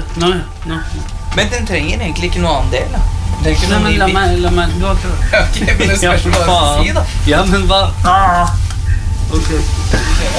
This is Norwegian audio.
Nå. Men den trenger egentlig ikke noe annen del, da. Det er ikke Nei, noe men la meg, du har ikke det. Ok, men det spørs hva du skal si, da. Ja, men hva? Ok.